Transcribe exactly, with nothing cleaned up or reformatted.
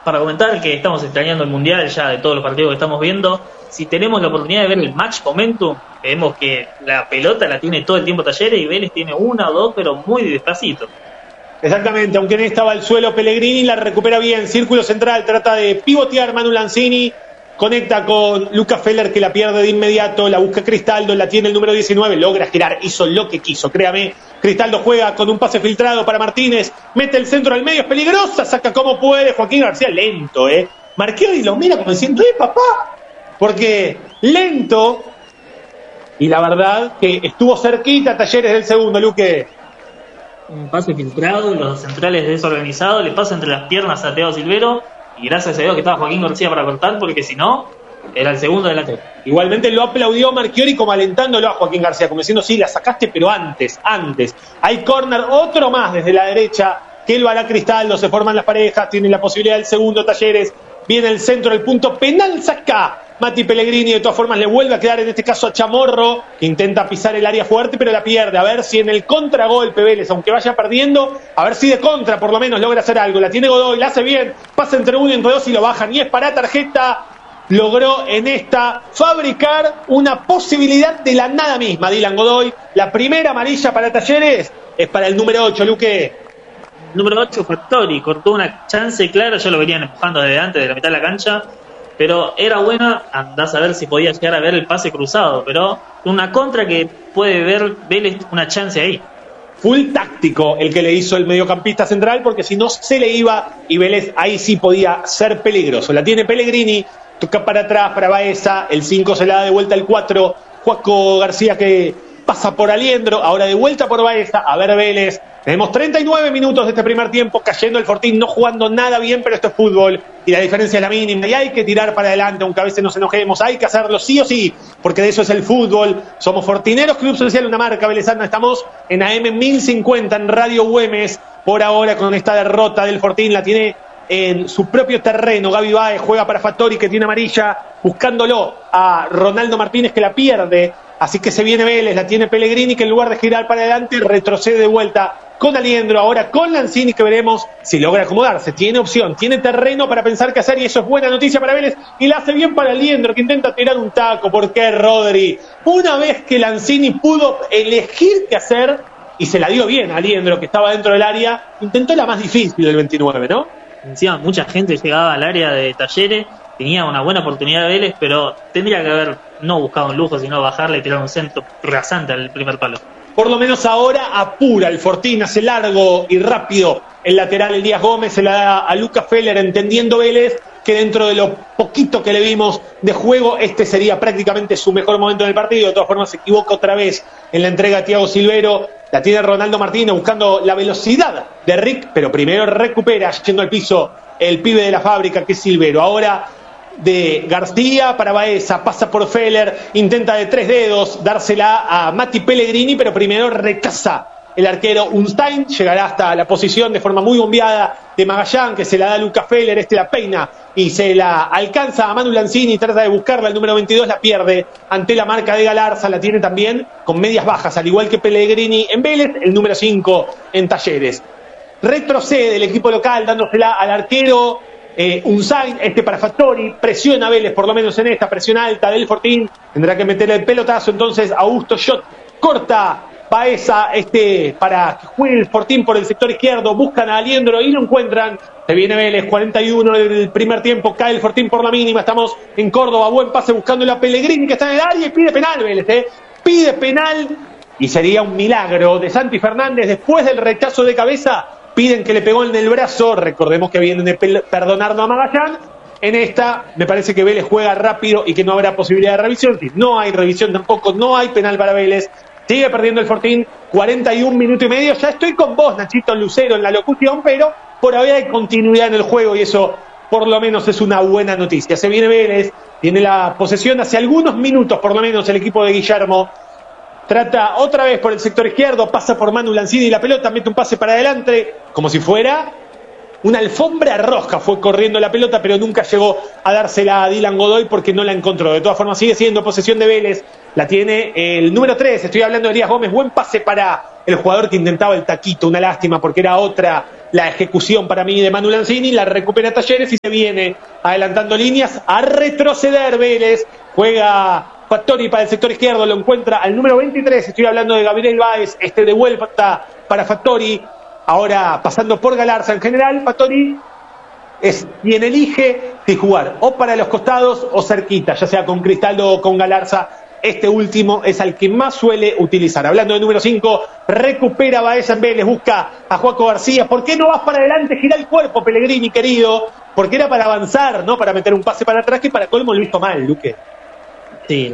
para comentar que estamos extrañando el Mundial ya de todos los partidos que estamos viendo. Si tenemos la oportunidad de ver el match momentum, vemos que la pelota la tiene todo el tiempo Talleres y Vélez tiene una o dos, pero muy despacito. Exactamente, aunque en esta va al suelo Pellegrini, la recupera bien, círculo central, trata de pivotear Manu Lanzini, conecta con Lucas Feller que la pierde de inmediato, la busca Cristaldo, la tiene el número diecinueve, logra girar, hizo lo que quiso, créame. Cristaldo juega con un pase filtrado para Martínez, mete el centro al medio, es peligrosa, saca como puede, Joaquín García lento, eh. Marquiori lo mira como diciendo, ¡eh, papá! Porque lento, y la verdad que estuvo cerquita Talleres del segundo, Luque. Un pase filtrado, los centrales desorganizados, le pasa entre las piernas a Thiago Silvero, y gracias a Dios que estaba Joaquín García para cortar, porque si no, era el segundo delantero. Igualmente lo aplaudió Marchiori como alentándolo a Joaquín García, como diciendo, sí, la sacaste, pero antes, antes. Hay córner, otro más desde la derecha, que lo hará Cristaldo, se forman las parejas, tiene la posibilidad del segundo Talleres, viene el centro, el punto penal, saca Mati Pellegrini, de todas formas le vuelve a quedar en este caso a Chamorro, que intenta pisar el área fuerte, pero la pierde. A ver si en el contragolpe Vélez, aunque vaya perdiendo, a ver si de contra por lo menos logra hacer algo. La tiene Godoy, la hace bien, pasa entre uno y entre dos y lo bajan, y es para tarjeta. Logró en esta fabricar una posibilidad de la nada misma Dylan Godoy. La primera amarilla para Talleres es para el número ocho, Luque. Número ocho, Fattori, cortó una chance clara, ya lo venían empujando desde antes de la mitad de la cancha, pero era buena, andás a ver si podía llegar a ver el pase cruzado, pero una contra que puede ver Vélez una chance ahí. Full táctico el que le hizo el mediocampista central, porque si no se le iba y Vélez ahí sí podía ser peligroso. La tiene Pellegrini, toca para atrás para Baeza, el cinco se la da de vuelta el cuatro, Joaco García que pasa por Aliendro, ahora de vuelta por Baeza, a ver Vélez. Tenemos treinta y nueve minutos de este primer tiempo, cayendo el Fortín, no jugando nada bien, pero esto es fútbol y la diferencia es la mínima y hay que tirar para adelante, aunque a veces nos enojemos, hay que hacerlo sí o sí, porque de eso es el fútbol. Somos Fortineros Club Social, una marca velezana, estamos en A M mil cincuenta en Radio Güemes, por ahora con esta derrota del Fortín, la tiene en su propio terreno. Gaby Baez juega para Fattori, que tiene amarilla, buscándolo a Ronaldo Martínez, que la pierde. Así que se viene Vélez, la tiene Pellegrini, que en lugar de girar para adelante, retrocede de vuelta con Aliendro, ahora con Lanzini, que veremos si logra acomodarse. Tiene opción, tiene terreno para pensar qué hacer, y eso es buena noticia para Vélez, y la hace bien para Aliendro, que intenta tirar un taco. ¿Por qué, Rodri? Una vez que Lanzini pudo elegir qué hacer, y se la dio bien a Aliendro, que estaba dentro del área, intentó la más difícil del veintinueve, ¿no? Encima mucha gente llegaba al área de Talleres, tenía una buena oportunidad de Vélez, pero tendría que haber no buscado un lujo, sino bajarle y tirar un centro rasante al primer palo. Por lo menos ahora apura el Fortín, hace largo y rápido el lateral Elías Gómez, se la da a Lucas Feller, entendiendo Vélez que dentro de lo poquito que le vimos de juego, este sería prácticamente su mejor momento en el partido. De todas formas se equivoca otra vez en la entrega a Thiago Silvero, la tiene Ronaldo Martínez buscando la velocidad de Rick, pero primero recupera yendo al piso el pibe de la fábrica que es Silvero. Ahora de García para Baeza, pasa por Feller, intenta de tres dedos dársela a Mati Pellegrini, pero primero rechaza el arquero Unstein, llegará hasta la posición de forma muy bombeada de Magallán, que se la da a Lucas Feller, este la peina y se la alcanza a Manu Lanzini, trata de buscarla, el número veintidós la pierde ante la marca de Galarza, la tiene también con medias bajas, al igual que Pellegrini en Vélez, el número cinco en Talleres. Retrocede el equipo local dándosela al arquero Eh, Unzain, este para Fattori, presiona a Vélez, por lo menos en esta presión alta del Fortín, tendrá que meter el pelotazo, entonces Augusto Schott corta Baeza, este para que juegue el Fortín por el sector izquierdo, buscan a Aliendro y lo encuentran, se viene Vélez, cuarenta y uno del primer tiempo, cae el Fortín por la mínima, estamos en Córdoba, buen pase buscando la Pellegrini que está en el área y pide penal Vélez, eh, pide penal y sería un milagro de Santi Fernández después del rechazo de cabeza. Piden que le pegó en el brazo, recordemos que vienen de perdonarnos a Magallán. En esta me parece que Vélez juega rápido y que no habrá posibilidad de revisión. Si no hay revisión tampoco, no hay penal para Vélez. Sigue perdiendo el Fortín, cuarenta y un minutos y medio. Ya estoy con vos, Nachito Lucero, en la locución, pero por ahora hay continuidad en el juego y eso por lo menos es una buena noticia. Se viene Vélez, tiene la posesión hace algunos minutos por lo menos el equipo de Guillermo. Trata otra vez por el sector izquierdo, pasa por Manu Lanzini y la pelota, mete un pase para adelante, como si fuera una alfombra roja. Fue corriendo la pelota, pero nunca llegó a dársela a Dylan Godoy porque no la encontró. De todas formas, sigue siendo posesión de Vélez. La tiene el número tres, estoy hablando de Elías Gómez. Buen pase para el jugador que intentaba el taquito. Una lástima porque era otra la ejecución para mí de Manu Lanzini, la recupera Talleres y se viene adelantando líneas a retroceder Vélez. Juega Fattori para el sector izquierdo, lo encuentra al número veintitrés, estoy hablando de Gabriel Báez, este de vuelta para Fattori, ahora pasando por Galarza. En general, Fattori es quien elige si jugar o para los costados o cerquita, ya sea con Cristaldo o con Galarza. Este último es al que más suele utilizar. Hablando de número cinco, recupera Baeza en Vélez, busca a Joaco García. ¿Por qué no vas para adelante? Gira el cuerpo, Pellegrini, querido. Porque era para avanzar, no para meter un pase para atrás, que para colmo lo hizo mal, Luque. Sí.